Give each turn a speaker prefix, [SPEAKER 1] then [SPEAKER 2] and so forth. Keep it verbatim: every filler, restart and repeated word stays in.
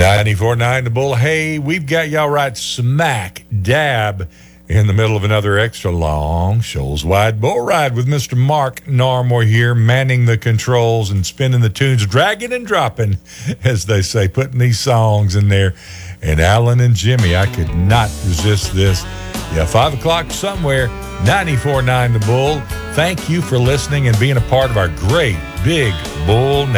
[SPEAKER 1] ninety-four point nine The Bull. Hey, we've got y'all right smack dab in the middle of another extra long Shoals Wide Bull Ride with Mister Mark Narmore here, manning the controls and spinning the tunes, dragging and dropping, as they say, putting these songs in there. And Alan and Jimmy, I could not resist this. Yeah, five o'clock somewhere, ninety-four point nine The Bull. Thank you for listening and being a part of our great Big Bull